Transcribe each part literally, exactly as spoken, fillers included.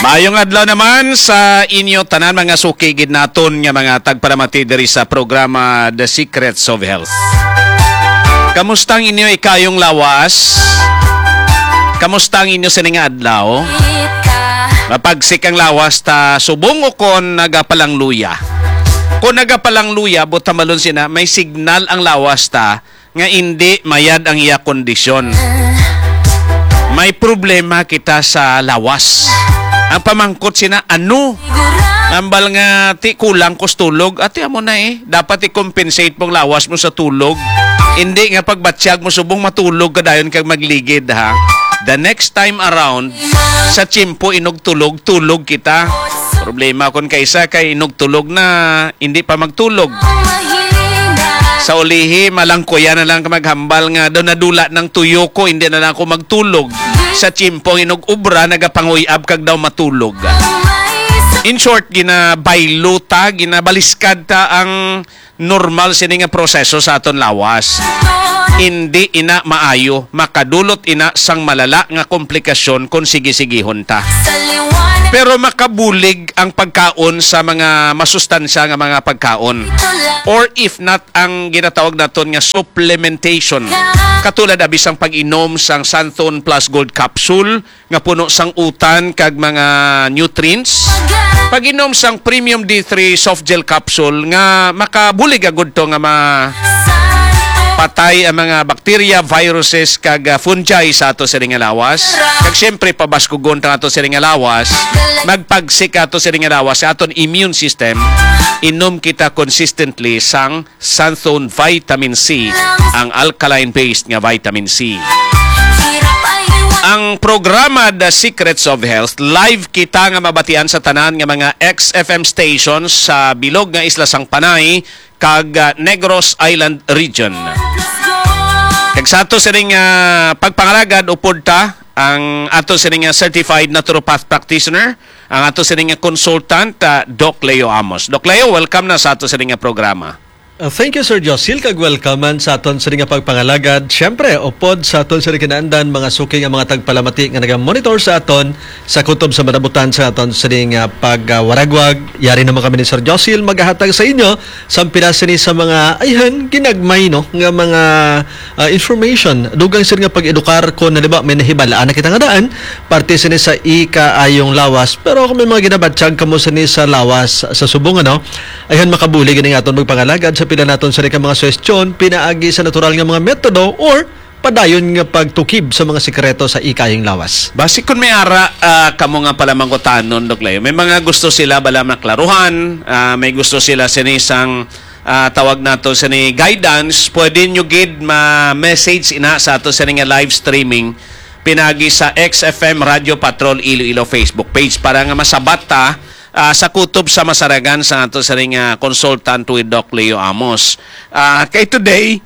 Maayong adlaw naman sa inyo tanan mga sukigid naton nga mga tagparamati diri sa programa The Secrets of Health. Kamustang inyo ikayong lawas? Kamustang inyo sining adlaw? Mapagsik ang lawas ta subong o kon nagapalang luya. Kung nagapalang luya buta malon sina may signal ang lawas ta nga hindi mayad ang iya kondisyon. May problema kita sa lawas. Ang pamangkot sina ano? Ambal nga ti kulang kos tulog. Ati amo na eh. Dapat i-compensate mong lawas mo sa tulog. Hindi nga pagbatsyag mo subong matulog kadayon kag magligid ha. The next time around sa tiyempo inog tulog, tulog kita. Problema kon kaysa kay inog tulog na hindi pa magtulog. Sa ulihi, malangkoya na lang maghambal nga daw nadula ng tuyo ko, hindi na lang ako magtulog. Sa tiyempo, inog ubra, nagapanguyab kag daw matulog. In short, ginabaylo ta, ginabaliskad ta ang normal sining nga proseso sa aton lawas. Hindi ina maayo, makadulot ina sang malala nga komplikasyon kung sige-sigihon ta. Pero makabulig ang pagkaon sa mga masustansya nga mga pagkaon. Or if not, ang ginatawag naton nga supplementation. Katulad abisang pag-inom sang Santhon Plus Gold Capsule nga puno sang utan kag mga nutrients. Pag-inom sang Premium D three Soft Gel Capsule nga makabulig agud to nga ma patay ang mga bacteria, viruses kag uh, fungi sa ato sa ring lawas. Kag syempre pabaskugon ta ato sa ring lawas, magpagsik ato sa ring lawas sa aton immune system. Inom kita consistently sang Santhon Vitamin C, ang alkaline-based nga vitamin C. Ang programa The Secrets of Health, live kita nga mabatian sa tanan nga mga X F M stations sa bilog nga isla sang Panay kag uh, Negros Island region. Kag sa ato sining uh, pagpangalagad upod ta ang ato sining uh, certified naturopath practitioner, ang ato sining uh, consultant uh, Doc Leo Amos. Doc Leo, welcome na sa ato sining uh, programa. Uh, thank you, Sir Josil. Kag welcome sa aton sa nga pagpangalagad. Siyempre, upod sa aton sa kinaandan, mga suking nga mga tagpalamati nga naga-monitor sa aton sa kutob sa manabutan sa aton sa nga pagwaragwag. Uh, Yari naman kami ni Sir Josil maghahatag sa inyo sa pinasini sa mga ayhan ginagmay no nga mga uh, information. Dugang sir nga pag-edukar ko na diba may nahibalaan na kita nga daan parte sini sa ika-ayong lawas. Pero kung may mga ginabatsyag kamo sini sa lawas sa subong ano, ayhan makabuli gani aton magpangalagad sa pila naton sa mga suwestyon, pinaagi sa natural nga mga metodo or padayon nga pagtukib sa mga sikreto sa ikayang lawas. Basi kung may ara uh, kamo nga pala mangutanon, Doc Leo, may mga gusto sila bala maklaruhan, uh, may gusto sila sinisang uh, tawag nato sa ni guidance, pwede nyo gid ma-message ina sa ato sa nga live streaming pinagi sa X F M Radio Patrol Iloilo Facebook page para nga masabat ta Uh, sa kutob sa masaragan sa ato sa ring uh, consultant with Doc Leo Amos. Uh, kay today,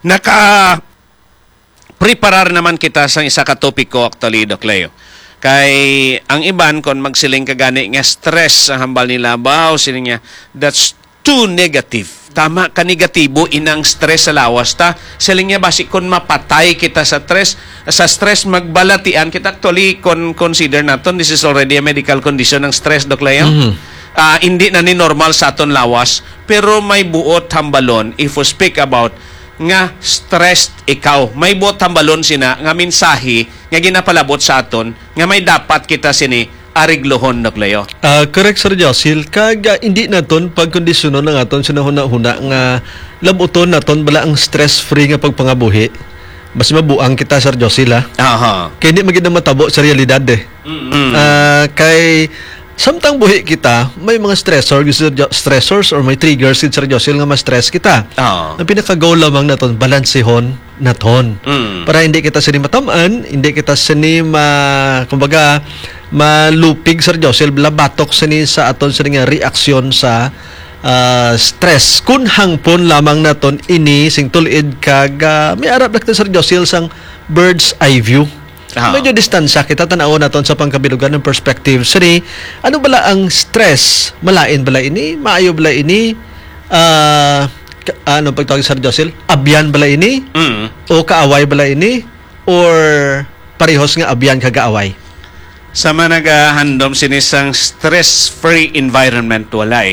naka-preparar naman kita sa isa ka topiko actually, Doc Leo. Kay ang iban, kung magsiling kagani nga stress ang hambal nila, baw siling niya, that's too negative. Tama ka negatibo inang stress sa lawas ta. Siling niya basi kung mapatay kita sa stress, sa stress magbalatian kita actually kon consider naton this is already a medical condition ng stress, Doc Leo. Mm-hmm. Uh, hindi na ni normal sa aton lawas pero may buot hambalon if we speak about nga stressed ikaw. May buot hambalon sina nga mensahe nga ginapalabot sa aton nga may dapat kita sini ariglohon, Doc Leo. Uh, correct, Sir Josil. Kag uh, hindi naton pagkondisyonon ng aton sinahuna-huna nga labuton naton bala ang stress-free nga pagpangabuhi. Mas mabuang kita, Sir Josil, ha? Aha. Kaya hindi magiging matabo sa realidad, eh. Mm-hmm. Uh, kay samtang buhi kita, may mga stressor, stressors or may triggers, Sir Josil, nga ma-stress kita. Oh. Ang pinaka-goal lamang naton, balansihon naton. Mm. Para hindi kita sini matamaan, hindi kita sini ma, kumbaga, malupig, Sir Josil, labatok sini sa aton sa nga reaksyon sa uh, stress. Kung hangpon lamang naton ini sing tulid kag uh, may arap nakita, Sir Josil, sang bird's eye view. Oh. Medyo distansya kita tanaw naton sa pangkabilugan ng perspective. Sini, ano bala ang stress? Malain bala ini? Maayo bala ini? Uh, ano pagtawag, Sir Josil? Abyan bala ini? Mm. O kaaway bala ini? Or parehos nga abyan kagaaway? Sa mga nagahandom sinisang stress-free environment walay.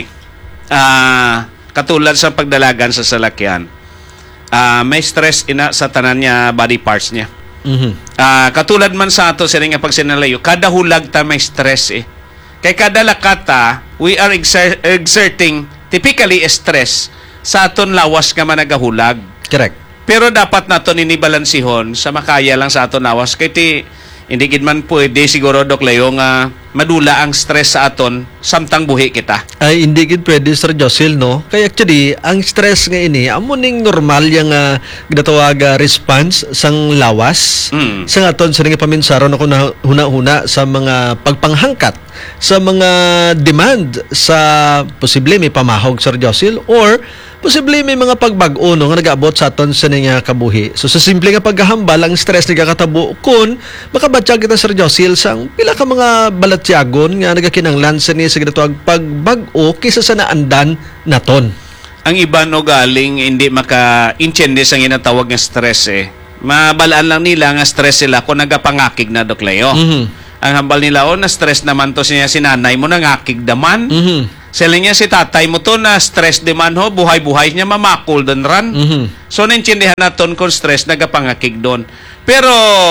Ah, katulad sa pagdalagan sa salakyan. Ah, may stress ina sa tanan niya body parts niya. Mhm. Ah, katulad man sa ato sila nga pag sinalayo, kada hulag ta may stress eh. Kay kada lakata, we are exer- exerting typically stress sa aton lawas nga managahulag. Correct. Pero dapat naton inibalansihon sa makaya lang sa aton lawas kay ti hindi gid man pwede siguro dok layo nga madula ang stress sa aton samtang buhi kita. Ay hindi gid pwede Sir Josil no. Kaya actually ang stress nga ini amo ning normal yang uh, ginatawag uh, response sang lawas Mm. sa aton sa nga paminsaron ako na huna-huna sa mga pagpanghangkat sa mga demand sa posible may pamahog Sir Josil or posible may mga pagbag-o no, nga nag-abot sa aton sa nga kabuhi. So sa simple nga paghahambal ang stress nagakatabo kun makabatya kita Sir Josil sang pila ka mga balatyagon nga nagakinanglan sa ni sa ginatawag pagbag-o kaysa sa naandan naton. Ang iba no galing hindi maka-intindi sa ginatawag nga stress eh. Mabalaan lang nila nga stress sila kung nagapangakig na dok layo. Mhm. Ang hambal nila o na stress naman to siya si nanay mo nangakig daman. Mhm. Sila niya si tatay mo to na stress deman ho, buhay-buhay niya mamakul doon ran. Mhm. So, naintindihan natin kung stress, nagapangakig doon. Pero,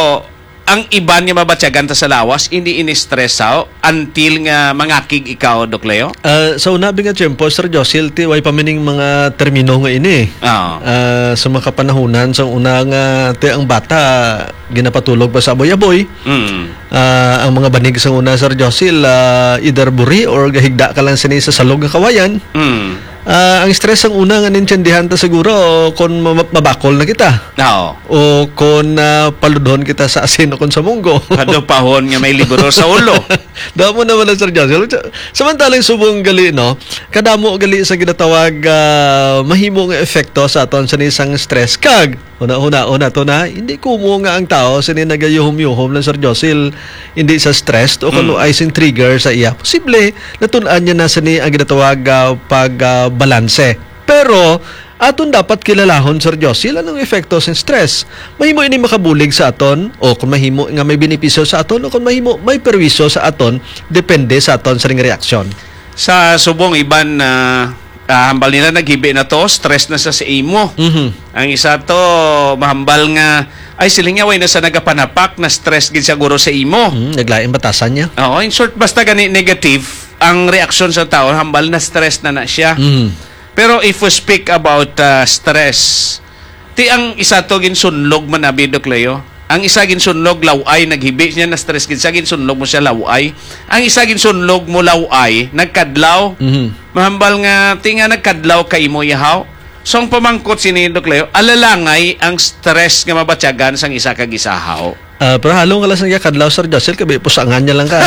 ang iba niya mabatsyagan ta sa lawas, hindi ini-stress sao until nga mangakig ikaw, Dok Leo? Uh, sa una nga tiyempo, Sir Josil, ti way pamining mga termino nga ini. Oo. Uh, sa mga kapanahunan, sa una nga ti ang bata, ginapatulog pa sa aboy-aboy. Mm. Uh, ang mga banig sa una, Sir Josil, uh, either buri or gahigda ka lang sini sa salog nga kawayan. Mm. Uh, ang stress ang una nga nintindihan ta siguro kung mabakol na kita. Oo. O kung uh, paludhon kita sa asin o kung sa munggo. Kado pahon nga may libro sa ulo. Damo naman ang Sir Joshua. Samantalang subong gali, no? Kadamo gali sa ginatawag uh, mahimo nga efekto sa aton sa isang stress. Kag, una-una, una to na, hindi kumo nga ang tao sa nagayuhom-yuhom ng Sir Josil, hindi sa stress o kung mm. ay sing trigger sa iya. Posible, natulaan niya na sa ni ang ginatawag uh, pag-balanse. Uh, Pero, aton dapat kilalahon Sir Josil anong epekto sa stress. Mahimo ini makabulig sa aton o kung mahimo nga may benepisyo sa aton o kung mahimo may perwisyo sa aton depende sa aton sa ring reaksyon. Sa subong iban na uh, hambal nila naghibi na to, stress na sa sa imo. Mhm. Ang isa to mahambal nga ay siling way na sa nagapanapak na stress gid siguro sa imo. Mm, naglaing batasan niya. Oo, in short basta gani negative ang reaksyon sa tao hambal na stress na na siya. Mhm. Pero if we speak about uh, stress, ti ang isa to ginsunlog man abi Dok Leo. Ang isa ginsunlog laway naghibi niya na stress gid sa ginsunlog mo siya laway. Ang isa ginsunlog mo laway nagkadlaw. Mhm. Mahambal nga ti nga nagkadlaw kay mo yahaw. So ang pamangkot sini Dok Leo, alalangay ang stress nga mabatyagan sang isa ka gisahaw. Uh, pero halong kalas nga kadlaw Sir Josil kabi pusangan niya lang ka.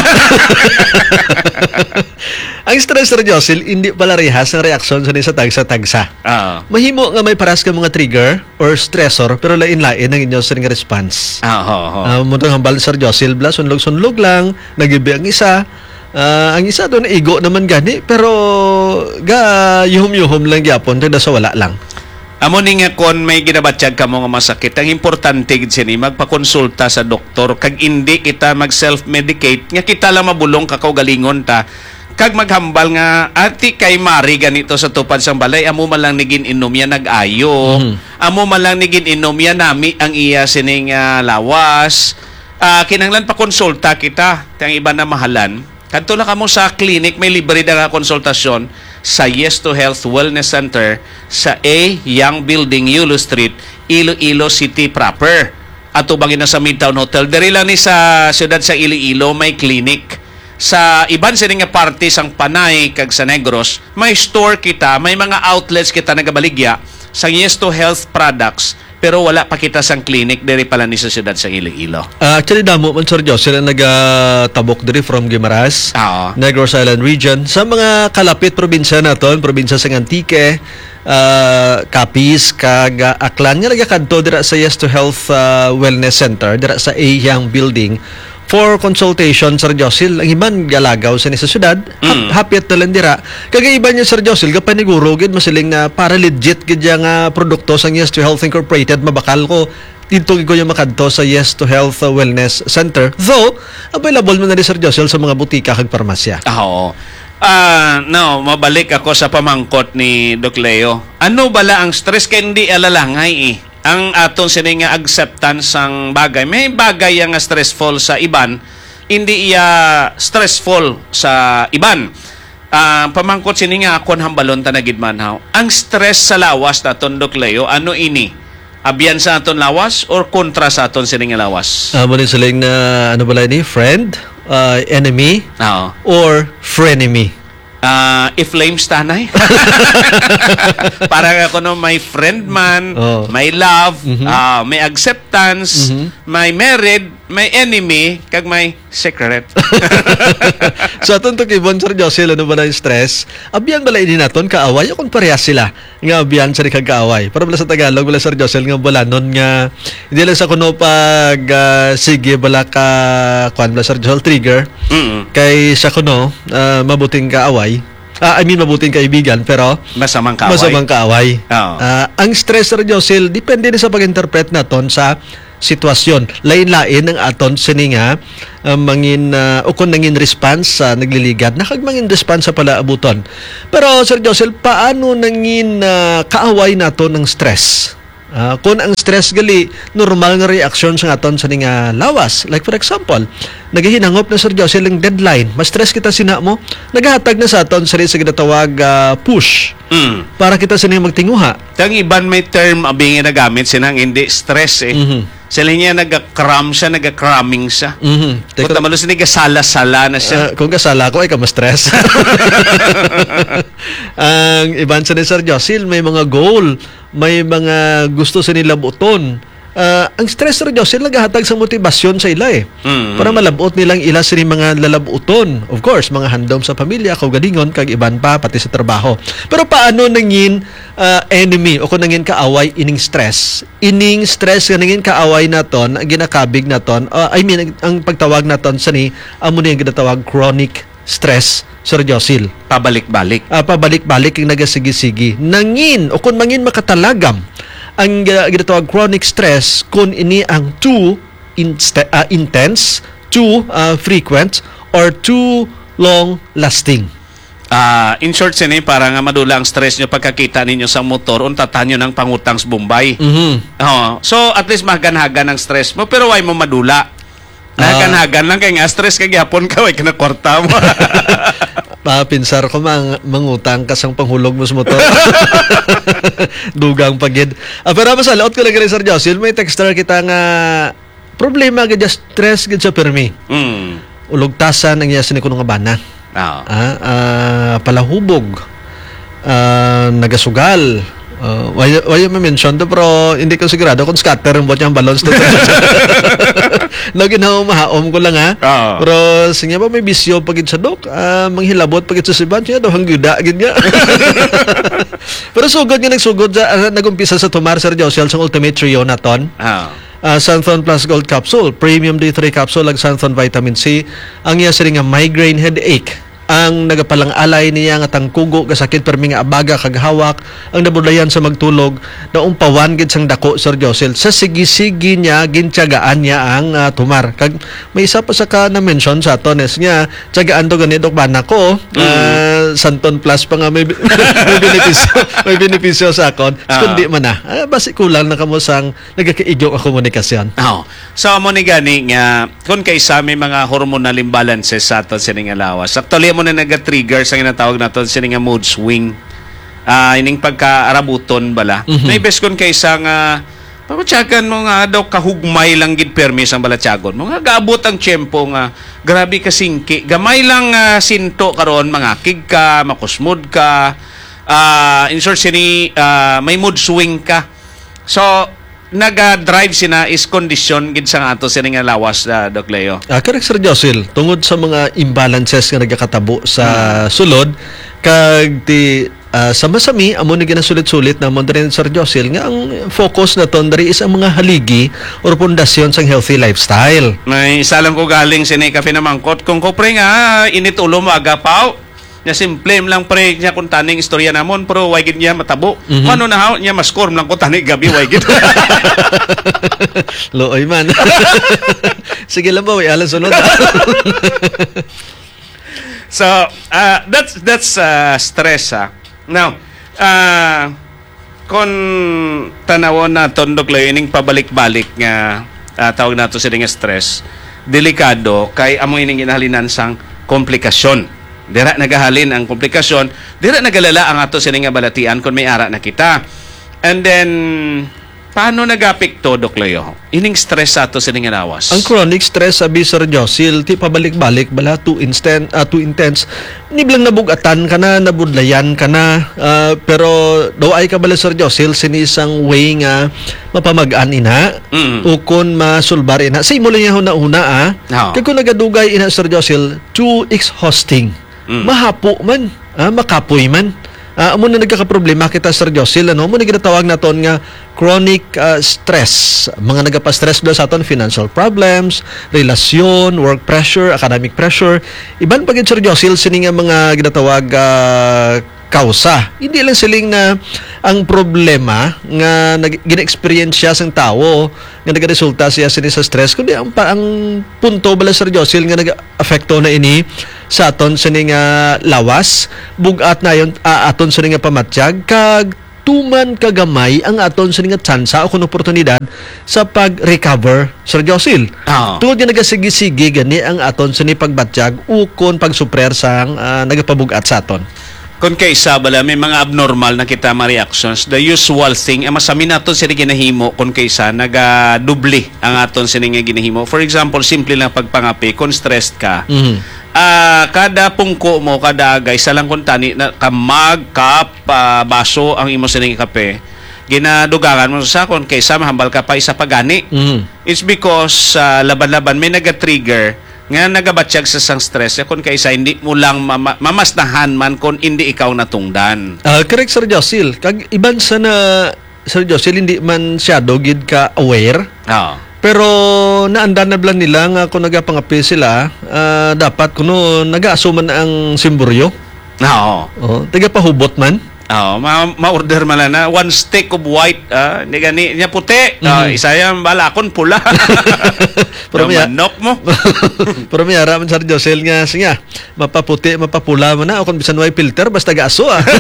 Ang stress Sir Josil hindi pala rehas ang reaksyon sa sa tagsa-tagsa. Oo. Mahimo nga may paras ka mga trigger or stressor pero lain-lain ang inyong sa nga response. Oo. oo. Uh, mutong hambal Sir Josil bla sunlog-sunlog lang nagibi ang isa. Uh, ang isa doon igo naman gani pero ga yuhom-yuhom lang gyapon tada sa wala lang. Amo ni nga kon may ginabatyag ka mo nga masakit, ang importante gid sini magpakonsulta sa doktor kag indi kita mag self-medicate nga kita lang mabulong kakaw galingon ta kag maghambal nga ati kay mari ganito sa tupad sang balay amo man lang nigin inom ya nag-ayo. Mm-hmm. Amo man lang nigin inom ya nami ang iya sining uh, lawas. Uh, kinanglan pa konsulta kita tang iba na mahalan. Kadto lang kamo sa clinic may libre na nga konsultasyon sa Yes to Health Wellness Center sa A Young Building, Yulo Street, Iloilo City proper. Ato bangin na sa Midtown Hotel. Diri lang ni sa siyudad sa Iloilo may clinic. Sa iban sini nga party sang Panay kag sa Negros, may store kita, may mga outlets kita nagabaligya sa Yes to Health products. Pero wala pa kita sang clinic diri pala ni sa siyudad sa Iloilo. Uh, actually, damo man Sir Josh, sila nag-tabok diri from Guimaras, Oo. Negros Island region. Sa mga kalapit probinsya naton, probinsya sa Antique, uh, Capiz, kag uh, Aklan, nga nagakadto dira sa Yes to Health uh, Wellness Center, dira sa A Young Building, for consultation, Sir Josil. Ang iban galagaw sa ni sa syudad, mm. ha- hapit na lang dira. Kagaiba niya, Sir Josil, kapaniguro, gid masiling na para legit gid nga produkto sa Yes to Health Incorporated, mabakal ko, dito ko yung makanto sa Yes to Health uh, Wellness Center. Though, available mo na ni Sir Josel sa mga butika kag parmasya. Ah, oo. Ah, no, mabalik ako sa pamangkot ni Doc Leo. Ano bala ang stress kay hindi alalangay eh. Ang aton sini nga acceptance sang bagay. May bagay yang stressful sa iban, hindi iya stressful sa iban. Ah, pamangkot sini nga akon hambalon tanagid manhaw. Ang stress sa lawas naton Doc Leo, ano ini? Abyan sa aton lawas or kontra sa aton sini nga lawas? Uh, muna silang na ano ba ni friend, uh, enemy, Oo. or frenemy. Ah, if flames tanay. Parang ako no, may friend man, Oh. may love, Mhm. ah, may acceptance, Mhm. may married, may enemy, kag may secret. So atong to kibon Sir Josel, ano ba na yung stress? Abyan bala ini naton kaaway o kung parehas sila nga abyan sa kag kaaway. Para bala sa Tagalog bala Sir Josel nga bala nun nga hindi lang sa kuno pag ah, sige bala ka kuan bala Sir Josel trigger Mm. kay sa kuno ah, mabuting kaaway. Ah, I mean mabuting kaibigan pero Masamang kaaway. masamang kaaway. Oo. Ah, ang stress Sir Josel depende din sa pag-interpret naton sa sitwasyon. Lain-lain ang aton sini nga uh, mangin uh, o kung nangin response sa nagliligad nakag mangin response sa palaabuton. Pero Sir Josel, paano nangin uh, kaaway nato ng stress? Uh, kung ang stress gali normal nga reaksyon sa aton sa nga lawas, like for example nagahinangop na Sir Josel ang deadline, mas stress kita sina mo, nagahatag na sa aton sa sa ginatawag uh, push Mm. para kita sini magtinguha. Tang iban may term abing nagamit sinang hindi stress eh. Mhm. Sila niya nagka-cram siya, nagka-cramming siya. Mhm. Kung tamalos niya sala-sala na siya. Uh, kung kasala ko ay ka ma-stress. Ang iban sa ni Sir Josel, may mga goal, may mga gusto sa nila buton. Uh, ang stress Sir Josel nagahatag sa motibasyon sa ila eh. Mm. Para malabot nilang ila sa mga lalabuton. Of course, mga handom sa pamilya, kaugalingon, kag iban pa, pati sa trabaho. Pero paano nangin uh, enemy o kung nangin kaaway ining stress? Ining stress nga nangin kaaway naton, ang ginakabig naton, uh, I mean, ang, ang pagtawag naton sa ni, amo ni ang ginatawag chronic stress, Sir Josel. Pabalik-balik. Uh, pabalik-balik yung nagasigi-sigi. Nangin o kung mangin makatalagam ang uh, ginatawag chronic stress kung ini ang too inste- uh, intense, too uh, frequent, or too long-lasting. Ah, in short sini para nga madula ang stress nyo pagkakita ninyo sa motor untatan nyo ng pangutang sa Bombay. Mhm. Oo. So at least maganhagan ang stress mo pero why mo madula. Naganhagan lang kay nga stress kay gyapon ka way kana kwarta mo. Papinsar ko mang mangutang ka sang panghulog mo sa motor. Dugang pagid. Ah, pero masalaot ko lang rin Sir Josel, may texter kita nga problema gid stress gid sa permi. Mm. Ulugtasan ang iya sini kuno nga bana. Oo. Ah, ah, palahubog. Ah, nagasugal. Uh, why, why you mention to pero hindi ko sigurado kung scatter ang bot niyang balons to. Lagi na mahaom ko lang ha. Oo. Pero sinya ba may bisyo pagid sa dok, uh, manghilabot pagid sa siban siya daw hangguda gid nga. Pero sugod nga nagsugod sa uh, nagumpisa sa tumar Sir Josel sa Ultimate Trio naton. Oo. Uh, Santhon Plus Gold Capsule, Premium D three Capsule, ag Santhon Vitamin C, ang iya sini nga migraine headache. Ang nagapalang-alay niya nga tangkugo kasakit permi nga abaga kag hawak ang nabulayan sa magtulog na umpawan gid sang dako Sir Josel sa sige-sige niya gintyagaan niya ang uh, tumar kag may isa pa sa ka na mention sa tones nga tyagaan do ganito bana ko uh, mm. Santon Plus pa nga may, may benepisyo may benepisyo sa akon uh. kundi man na uh, basi kulang na kamo sang nagakaigyo ang komunikasyon. Oh. So mo ni gani nga kun kaysa may mga hormonal imbalances sa aton sining lawas. Actually mo na naga-trigger sa ginatawag naton sining nga mood swing. Ah, uh, ining pagka-arabuton bala. Mm-hmm. May best kun kaysa nga pamatyagan mo nga daw kahugmay lang gid permis ang balatyagon mo nga gaabot ang tiyempo nga grabe ka singki. Gamay lang uh, sinto karon mangakig ka, makusmod ka. Ah, uh, in short sini uh, may mood swing ka. So naga-drive sina is condition gid sa ato sini nga lawas uh, Doc Leo. Ah, correct Sir Josel, tungod sa mga imbalances nga nagakatabo sa hmm. sulod kag ti uh, sama-sami amo ni ginasulit-sulit na mo rin Sir Josel nga ang focus na ton diri is ang mga haligi or pundasyon sang healthy lifestyle. May isa lang ko galing sini kape na mangkot kung kopre nga init ulo mo agapaw. Nya simple lang pre niya kung taning istorya namon pero way gid niya matabo. Mhm. Ano na niya mascore lang kung taning gabi way gid. Looy man. Sige lang ba, way alas sunod. So, uh, that's that's uh, stress ah. Now, uh, kung tanawon na tondok layo ining pabalik-balik nga uh, tawag nato sa nga stress, delikado kay amo ining ginahalinan sang komplikasyon. Dira nagahalin ang komplikasyon, dira nagalala ang ato sa nga balatian kung may ara na kita. And then paano nagapekto Dok Leo? Ining stress sa ato sa nga lawas. Ang chronic stress sabi Sir Josil, ti pabalik-balik bala too instant, uh, too intense. Niblang nabugatan ka na, nabudlayan ka na, uh, pero daw ay ka bala Sir Josil sinisang way nga mapamagaan ina Mm. o kung masulbar ina. Sa imo lang yung una-una ah. Oo. Kaya kung nagadugay ina Sir Josil, too exhausting. Mm. Mahapo man, ah, makapoy man. Uh, amo na nagkakaproblema kita Sir Josil, ano mo na ginatawag naton nga chronic uh, stress. Mga nagapa-stress bala sa aton financial problems, relasyon, work pressure, academic pressure. Iban pagid Sir Josil sini nga mga ginatawag uh, kausa. Hindi lang siling na ang problema nga nag- gina-experience siya sang tao nga nagaresulta siya sini sa stress, kundi ang, pa- ang punto bala Sir Josil nga nag-afekto na ini sa aton sini nga lawas, bugat na yon uh, aton sini nga pamatsyag kag tuman kagamay ang aton sini nga tsansa o kun oportunidad sa pag-recover Sir Josil. Oo. Tungod nga nagasigi-sige gani ang aton sini pagbatsyag ukon pag-suprer sang uh, nagapabugat sa aton. Kung kaysa bala, may mga abnormal na kita mga reactions, the usual thing, ang masami natin sila ginahimo kung kaysa nagadubli ang aton sila nga ginahimo. For example, simple lang pagpangapi, kung stressed ka, Mhm. ah kada pungko mo, kada agay, sa lang kung tani, na, kamag, kap, ah, baso, ang imo sila nga kape, ginadugangan mo sa kung kaysa mahambal ka pa isa pagani. Mhm. It's because ah, laban-laban may naga-trigger nga nagabatsyag sa sang stress kung kaysa hindi mo lang mama, mamasnahan man kung hindi ikaw natungdan. Ah, correct Sir Josil. Kag iban sa na Sir Josil hindi man shadow gid ka aware. Oo. Pero naandan na blan nila nga kung nagapangapi sila, ah, dapat kuno nag-aasuman na ang simburyo. Oo. Oh, taga pahubot man. Oo, ma- ma-order man lang na one stick of white, ah, hindi gani niya puti, ah, Mhm. isa yan balakon pula. Pero Pero may- manok mo. Pero may ara man Sir Josil nga siya, mapaputi, mapapula man na o kung bisan way filter basta gaaso ah.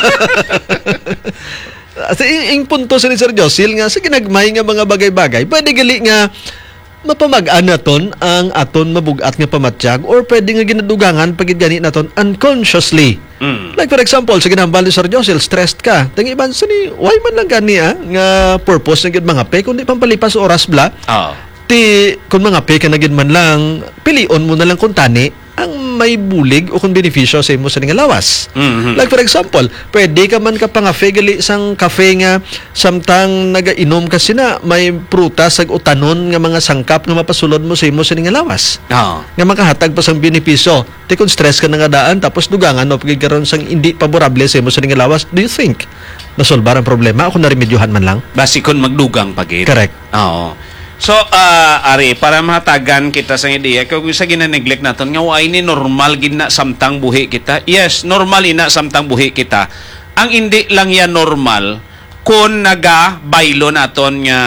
At ing, ing punto sa ni Sir Josil nga sa ginagmay nga mga bagay-bagay, pwede gali nga mapamagaan naton ang aton mabugat nga pamatsyag or pwede nga ginadugangan pagid gani naton unconsciously. Mm. Like for example, sa ginambal ni Sir Josil, stressed ka. Tangi iban sa ni, why man lang gani ah, nga purpose na gid mga pe, kundi pampalipas oras bla. Oo. Ti, kung mga pe ka na gid man lang, pilion mo na lang kung tani ang may bulig o kung benepisyo sa imo sa nga lawas. Mhm. Like for example, pwede ka man ka pangafe gali sang kafe nga samtang nagainom ka sina may prutas ag utanon nga mga sangkap nga mapasulod mo sa imo sa nga lawas. Oo. Nga makahatag pa sang benepisyo. Ti kung stress ka na nga daan tapos dugangan no pagid karon sang hindi paborable sa imo sa nga lawas, do you think nasolbar ang problema o kung naremedyohan man lang? Basikon magdugang pagit. Correct. Oo. So, ah Ari, para mahatagan kita sa ideya, kung sa gina-neglect natin, nga why ni normal gina samtang buhi kita? Yes, normal ina samtang buhi kita. Ang hindi lang yan normal, kung naga-baylo naton nga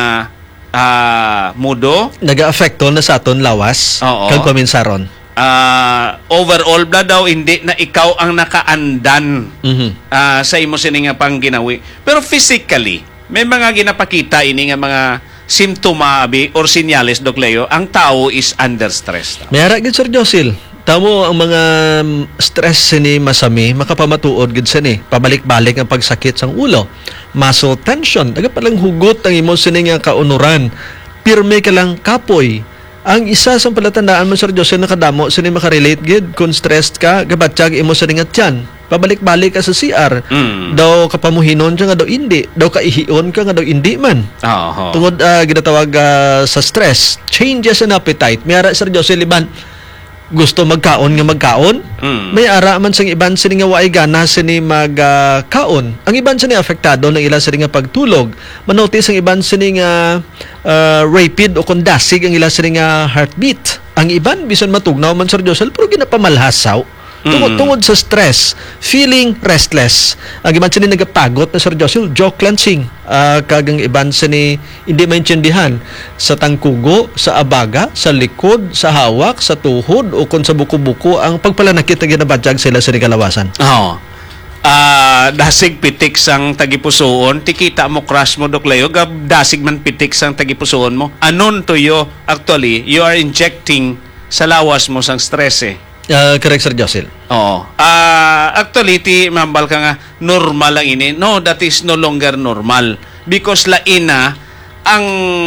ah, mudo, Naga-affecto na sa aton lawas Oo. kag paminsaron. ah, overall bla daw, hindi na ikaw ang nakaandan Mhm. ah, sa imo sini nga pang ginawi. Pero physically, may mga ginapakita ini nga mga simptoma abi or senyales Dok Leo, ang tao is under stress. May ara gid Sir Josil. Tamo ang mga mm, stress sini masami makapamatuod gid sini. Pabalik-balik ang pagsakit sang ulo, muscle tension, daga palang hugot ang imo sini nga kaunuran. Pirme ka lang kapoy. Ang isa sa palatandaan mo Sir Josil nakadamo sini makarelate gid kung stressed ka, gabatsyag imo sini nga tiyan. Pabalik-balik ka sa C R. Mm. Daw kapamuhinon siya nga daw hindi. Daw kaihion ka nga daw hindi man. Oo. Tungod uh, ginatawag ah, sa stress, changes in appetite. May ara Sir Josil iban gusto magkaon nga magkaon. Mm. May ara man sang iban sini nga waay gana sini magkaon. Ang iban sini apektado ng ila sini nga pagtulog. Manotice ang iban sini nga ah, rapid o kondasig ang ila sini nga heartbeat. Ang iban bisan matugnaw man Sir Josil pero ginapamalhasaw. Tungod, Mm. tungod sa stress, feeling restless. Ang iban sa ni nagapagot na Sir Josil, jaw clenching. Uh, kagang iban sa ni hindi maintindihan sa tangkugo, sa abaga, sa likod, sa hawak, sa tuhod, o kung sa buko-buko, ang pagpalanakit na ginabadyag sila sa kalawasan. Oo. Ah, dasig pitik sang tagipusoon, tikita mo crush mo doklayo, gab dasig man pitik sang tagipusoon mo. Anon tuyo, actually, you are injecting sa lawas mo sang stress eh. Uh, correct, Sir Josil. Oo. Ah, actually, ti mambal ka nga, normal lang ini. No, that is no longer normal. Because laina, ang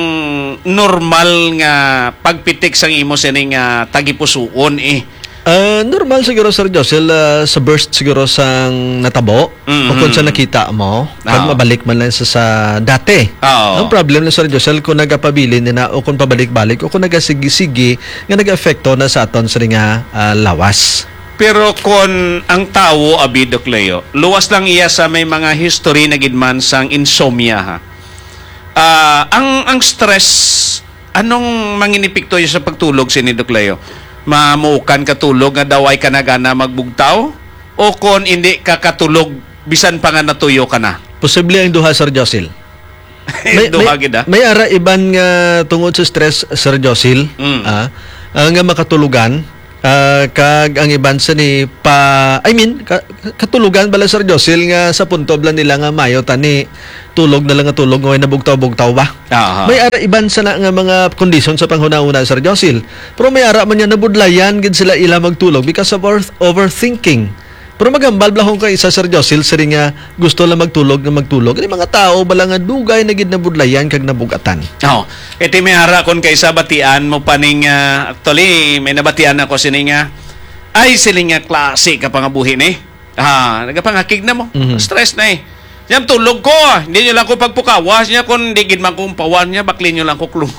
normal nga pagpitik sang imo sining nga tagipusoon eh. Uh, normal siguro, Sir Josil, uh, sa burst siguro sang natabo, Mm-hmm. o kung sa nakita mo, pag Oo. mabalik man lang sa, sa dati. Oo. Ang problem lang, Sir Josil, kung nagapabili na o kung pabalik-balik, o kung nagasigi-sigi, nga nag-efekto na sa aton sa nga uh, lawas. Pero kung ang tao, abidok Leo, luwas lang iya sa may mga history na gidman sang insomnia ha. Ah, ang ang stress, anong manginipikto yun sa pagtulog sinidok Leo? Mamukan katulog nga daw ay ka na gana magbugtaw? O kung hindi ka katulog, bisan pa nga natuyo ka na? Posible ang duha, Sir Josil. Duha gid ah. may ara iban nga tungod sa stress, Sir Josil, Mm. ah, ah, nga makatulugan, ah, kag ang iban sa ni pa I mean ka, katulugan bala, Sir Josil, nga sa punto bala nila nga mayo tani tulog na lang nga tulog nga nabugtaw-bugtaw ba. Aha. May ara iban sa na nga mga kondisyon sa panghuna-una, Sir Josil. Pero may ara man yan nabudlayan gid sila ila magtulog because of over- overthinking. Pero magambal blahong kay isa, Sir Josil, siri nga gusto lang magtulog nga magtulog. Ini mga tao bala nga dugay na gid nabudlayan kag nabugatan. Oh, iti may hara kon kaysa batian mo paning uh, actually may nabatian ako sining nga ay siling nga klase ka pangabuhin eh. Ah, nagapangakig na mo. Mhm. Stress na eh. Yan tulog ko. ah. Hindi nyo lang ko pagpukawas niya kung digid man kong pawan niya bakli nyo lang ko klung.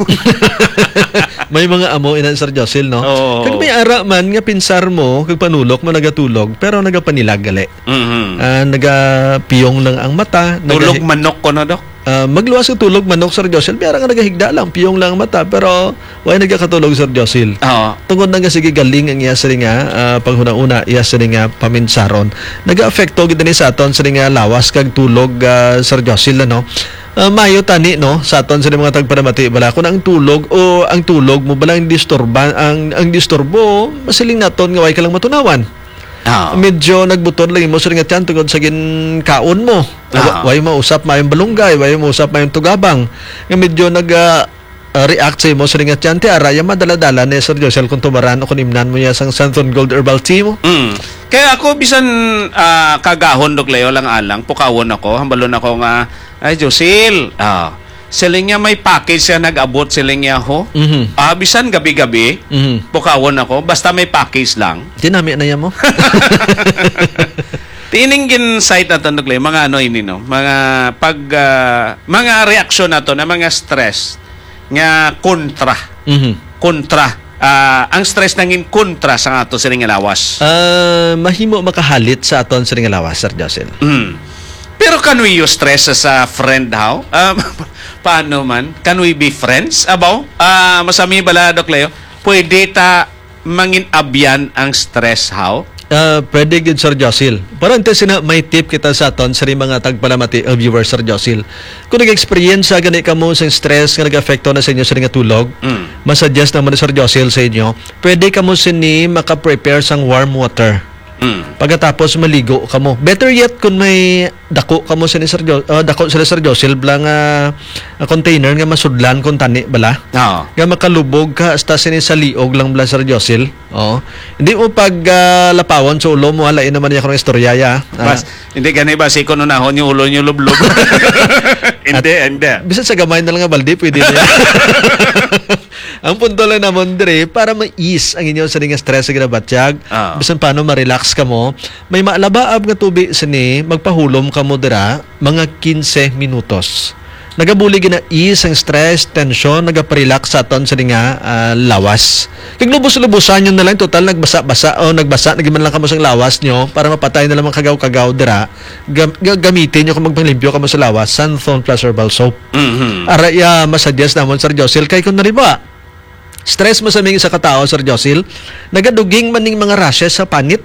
May mga amo inan, Sir Josil, no? Oo. Kag may ara man nga pinsar mo kag panulok mo nagatulog pero nagapanilag gali. Mhm. Ah, nagapiyong lang ang mata, Tulog nagahi- manok ko na dok. Ah, magluwas sa tulog manok, Sir Josil, pero nga nagahigda lang, piyong lang ang mata, pero way nagakatulog, Sir Josil. Oo. Tungod na nga sige galing ang iya sa nga uh, panghuna-una iya sa nga paminsaron. Naga-apekto gid ni sa aton sa nga lawas kag tulog, uh, Sir Josil, ano. Uh, mayo tani no sa aton sa mga tagpanamati bala kun ang tulog o ang tulog mo bala ang disturban ang ang disturbo masiling naton nga way ka lang matunawan. Oo. Medyo nagbutod lang mo sa nga tiyan tungod sa gin kaon mo. Ah. Way mausap mayong balunggay, way mausap mayong tugabang. Nga medyo nag uh, uh, react sa mo sa nga tiyan ti araya madala-dala ni Sir Josel kung tumaran o kung imnan mo ya sang Santon Gold Herbal Tea mo. Mm. Kaya ako bisan ah, kagahon dok Leo lang alang pukawon ako hambalon ako nga ay Josil. Ah. Siling niya may package siya nag-abot siling niya ho. Mhm. Ah, bisan gabi-gabi Mhm. pukawon ako basta may package lang. Dinami na yan mo. Tining gin site na dok Leo mga ano ini no, mga pag ah, mga reaksyon nato na mga stress nga kontra. Mhm. Kontra. Ah, ang stress nangin kontra sa ato siling nga lawas. Ah, mahimo makahalit sa aton sa nga lawas, Sir Josel. Mm. Pero can we use stress as a friend how? Um, paano man? Can we be friends? Abaw? Ah, masami bala, Dok Leo? Pwede ta mangin abyan ang stress how? Uh, pwede gid, Sir Josil. Parang ito sina may tip kita sa aton sa ring mga tagpalamati uh, viewers, Sir Josil. Kung nag-experience sa gani ka mo sa stress nga nag-affecto na sa inyo sa ring tulog, Mm. masuggest naman ni Sir Josil sa inyo, pwede ka mo sini maka-prepare sang warm water. Mm. Pagkatapos maligo ka mo. Better yet kung may dako ka mo sa ni Sir Jo, uh, dako sila Sir Josil blang uh, container nga masudlan kung tani bala. Oo. Nga makalubog ka hasta sini sa liog lang bala, Sir Josil. Oh. Hindi mo pag uh, lapawon sa ulo mo alain naman niya kung istorya ya. Ah, Bas, hindi gani ba si kununahon yung ulo niyo lublob? Hindi, hindi. bisan sa gamay na lang nga baldi pwede na yan. Ang punto lang naman dire para ma-ease ang inyo sa nga stress sa ginabatyag. Ah. Bisan paano ma-relax ka mo, may maalabaab nga tubig sini magpahulom ka mo dira mga quince minutos. Nagabuli gina ease ang stress, tension, nagapa-relax sa aton sa nga ah, lawas. Kag lubos-lubosan yun na lang total nagbasa-basa o nagbasa nagiman lang kamo sa lawas nyo para mapatay na lang mga kagaw-kagaw dira. Gam- ga- gamitin nyo kung magpanglimpyo kamo sa lawas, Santhon Plus Herbal Soap. Mhm. Araya masuggest namon, Sir Josil, kay kung nariba stress mo sa mga sa katao, Sir Josil, nagaduging maning mga rashes sa panit eh.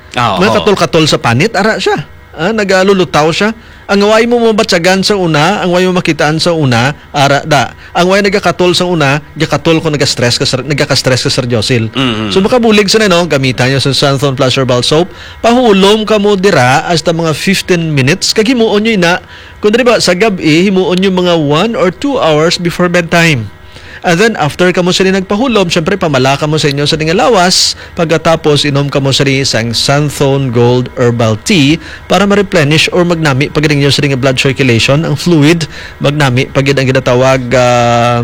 Oo. Mga katol-katol sa panit, ara siya. Ah, nagalulutaw siya. Ang way mo mabatsagan sa una, ang way mo makitaan sa una, ara da. Ang way nagakatol sa una, gakatol ko nagastress ka, sir- nagaka-stress ka Sir Josil. Mhm. So makabulig sa no, gamitan niyo sa Santhon Plus Herbal Soap. Pahulom ka mo dira hasta mga fifteen minutes. Kag himuon niyo ina. Kung dili ba sa gabi, himuon niyo mga one or two hours before bedtime. And then, after ka mo sa nagpahulom, syempre, pamala ka mo sa inyo sa nga lawas. Pagkatapos, inom ka mo sa isang Santhon Gold Herbal Tea para ma-replenish or magnami pag inyo sa nga blood circulation, ang fluid, magnami pag ang ginatawag uh,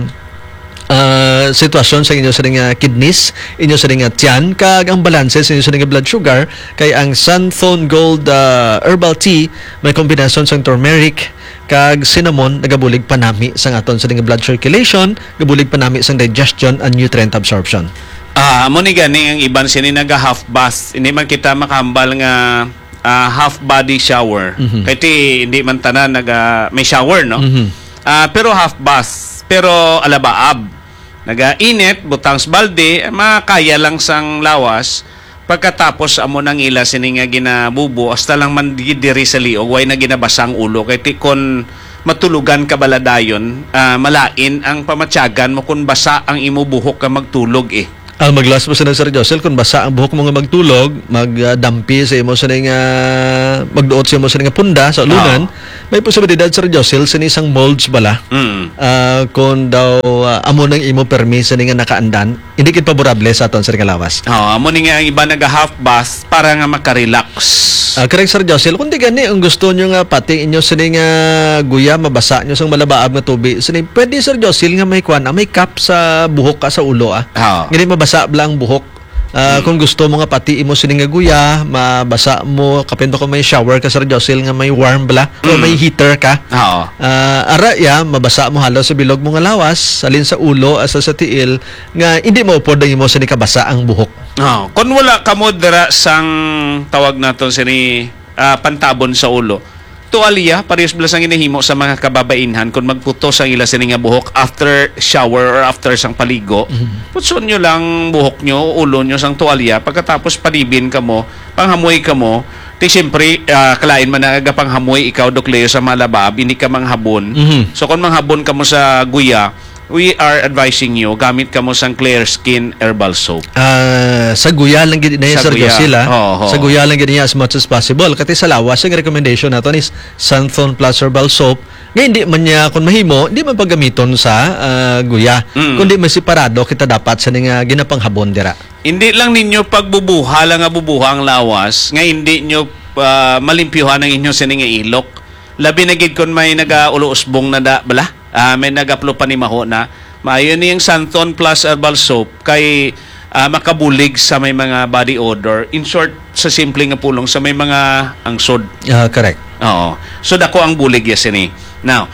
uh, sitwasyon sa inyo sa nga kidneys, inyo sa nga tiyan, kag ang balanse sa inyo sa nga blood sugar, kay ang Santhon Gold uh, Herbal Tea, may kombinasyon sa turmeric, kag cinnamon nagabulig panami sa aton sa nga blood circulation, gabulig panami sa digestion and nutrient absorption. Ah, mo ni gani ang iban sini naga half bath. Hindi man kita makahambal nga ah, half body shower. Mhm. Kay ti hindi man tanan naga may shower, no? Mhm. Ah, pero half bath, pero alabaab. Naga init, butang sa balde, makaya lang sang lawas. Pagkatapos amo nang ila sini nga ginabubo hasta lang man diri sa liog way na ginabasang ulo kay ti kon matulugan ka baladayon, ah, malain ang pamatyagan mo kung basa ang imo buhok ka magtulog eh. Ang maglas mo sa Sir Josel, kung basa ang buhok mo nga magtulog, magdampi sa imo sa nga magduot sa imo sa nga punda sa ulunan, may posibilidad Sir Josel sa isang molds bala. Mm. Ah, kung daw ah, amo nang imo permi sa nga nakaandan, hindi kit paborable sa aton sa nga lawas. Oh, amo ni nga ang iba naga half bath para nga makarelax. Ah, correct Sir Josel, kung di gani ang gusto nyo nga pati inyo sa nga guya mabasa nyo sa malabaab nga tubig, sini pwede Sir Josel nga may kwan, ah, may cap sa buhok ka sa ulo ah. Oh. Ngani mabasa bla ang buhok. Ah, kung gusto mo nga pati imo sini nga guya, mabasa mo kapento ko may shower ka Sir Josel nga may warm bla o may heater ka. Oo. Ah, ara ya mabasa mo halos sa bilog mo nga lawas, salin sa ulo asa sa tiil nga hindi mo upod ang imo sini kabasa ang buhok. Oh, kung wala ka mo dira sang tawag naton sini ah, pantabon sa ulo. Tuwalya parehas bala sang inihimo sa mga kababainhan kung magputos ang ila sini nga buhok after shower or after sang paligo. Mm-hmm. Putson nyo lang buhok nyo, ulo nyo sang tuwalya pagkatapos palibin ka mo, panghamoy ka mo. Ti siyempre ah, kalain man na panghamoy ikaw dokleo sa malabab, hindi ka manghabon. Mhm. So kung manghabon ka mo sa guya, we are advising you gamit ka mo sang Clear Skin Herbal Soap. Ah, sa guya lang gid na Sa Sir guya. Josel ah. Oo, oo. Sa guya lang gid niya as much as possible. Kati sa lawas ang recommendation naton is Santhon Plus Herbal Soap. Nga hindi man niya kung mahimo, hindi man paggamiton sa ah, guya. Mm. Kundi may separado kita dapat sa nga ginapanghabon dira. Hindi lang ninyo pagbubuha lang nga bubuha ang lawas, nga hindi nyo ah, malimpyuhan ang inyong sining nga ilok. Labi na gid kon may naga-ulo-usbong na da, bala? Ah, may nagaplo pa ni maho na. Maayon niyang Santhon Plus Herbal Soap kay ah, makabulig sa may mga body odor. In short, sa simple nga pulong sa may mga angsod. Ah, correct. Oo. So dako ang bulig ya sini. Now,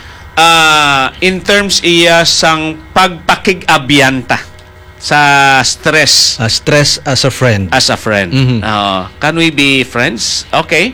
ah, in terms iya sang pagpakig-abyanta sa stress Ah, stress as a friend. as a friend. Mhm. Oo. Can we be friends? Okay.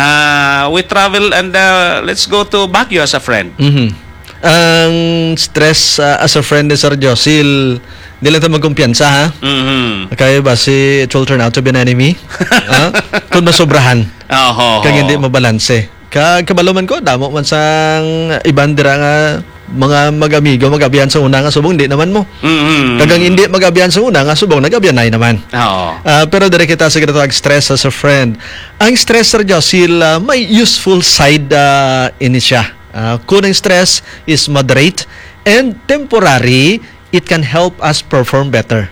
Uh, we travel and uh, let's go to Baguio as a friend. Mhm. Ang stress ah, as a friend ni Sir Josel, di lang ito magkumpiyansa ha. Mhm. Kaya ba si it will turn out to be an enemy? Ha? Kung masobrahan. Oho. Kag hindi mabalanse. Kag kabaluman ko, damo man sang iban dira nga mga mag-amigo, mag-abiyan sa una nga subong, hindi naman mo. Mhm. Kagang hindi mag-abiyan sa una nga subong, nag-abiyan naman. Oo. Ah, pero dire kita sa ginatawag stress as a friend. Ang stress Sir Josel, ah, may useful side uh, ini siya. Uh, kung ang stress is moderate and temporary, it can help us perform better.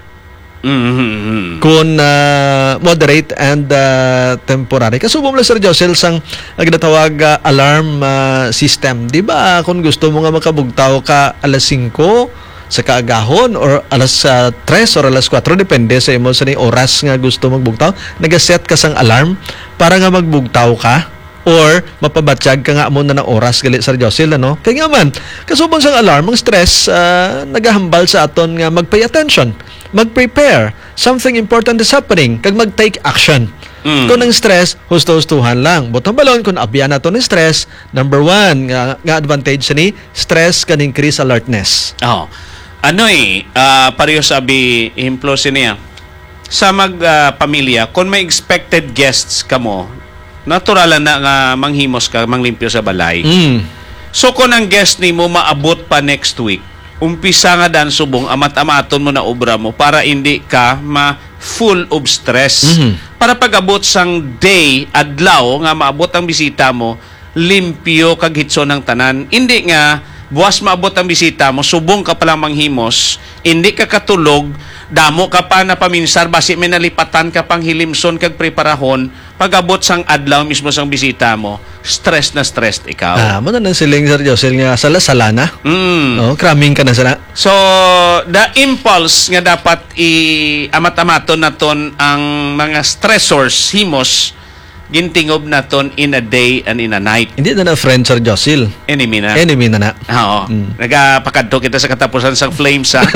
Mhm. Kung uh, moderate and uh, temporary. Kasubong lang Sir Josel sang ang ginatawag uh, alarm uh, system. Di ba kung gusto mo nga makabugtaw ka alas singko sa kaagahon or alas uh, tres or alas kwatro, depende sa imo sa ni oras nga gusto magbugtaw, nagaset ka sang alarm para nga magbugtaw ka or mapabatsyag ka nga mo na ng oras gali Sir Josel ano. Kaya nga man, kasubong sang alarm, ang stress uh, nagahambal sa aton nga mag-pay attention, mag-prepare, something important is happening, kag mag-take action. Mm. Kung ang stress, husto-hustuhan lang. Butang balon, kung abyan nato ng stress, number one, nga, nga advantage sa ni, stress can increase alertness. Oh. Ano eh, ah, pareho sabi himplo siniya. sa magpamilya, kung may expected guests ka mo, natural na nga manghimos ka, manglimpyo sa balay. Mm. So kung ang guest ni mo maabot pa next week, umpisa nga dan subong, amat-amaton mo na obra mo para hindi ka ma-full of stress. Mhm. Para pag-abot sang day, adlaw, nga maabot ang bisita mo, limpyo kag hitso ng tanan. Hindi nga, buwas maabot ang bisita mo, subong ka palang manghimos, hindi ka katulog, damo ka pa na paminsar, basi may nalipatan ka pang hilimson kag preparahon, pag-abot sang adlaw mismo sang bisita mo, stress na stressed ikaw. Ah, mo na nang siling Sir Josil nga sala-sala na. Mm. Oh, cramming ka na sana. So, the impulse nga dapat i-amat-amaton naton ang mga stressors, himos, gintingob naton in a day and in a night. Hindi na na friend Sir Josil. Enemy na. Enemy na na. Oo. Mm. Nagapakadto kita sa katapusan sa flames, ha?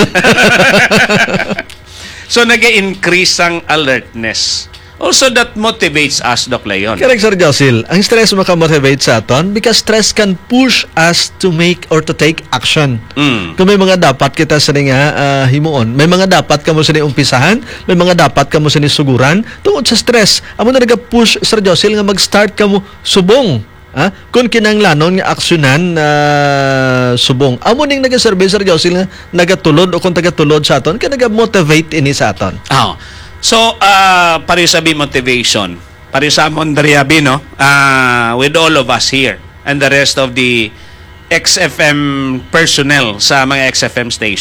So, nag-increase ang alertness. Also, that motivates us, Doc Leon. Correct, Sir Josil. Ang stress makamotivate sa aton because stress can push us to make or to take action. Mm. Kung may mga dapat kita sa nga uh, himuon, may mga dapat ka mo sa umpisahan, may mga dapat ka mo sa suguran, tungod sa stress. Amo na nag-push, Sir Josil, nga mag-start ka mo subong. Ha? Kung kinanglanon nga aksyonan uh, subong. Amo ning nag-survey, Sir Josil, nga nagatulod o kung tagatulod sa aton, ka nag-motivate ini sa aton. Oh. So, uh, pareho sabi motivation. Pareho sa amon dariabi, no? Uh, with all of us here and the rest of the X F M personnel sa mga X F M station.